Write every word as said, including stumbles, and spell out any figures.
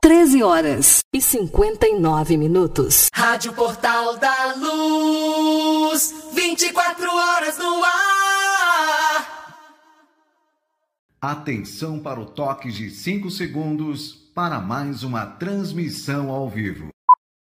treze horas e cinquenta e nove minutos. Rádio Portal da Luz, vinte e quatro horas no ar. Atenção para o toque de cinco segundos para mais uma transmissão ao vivo.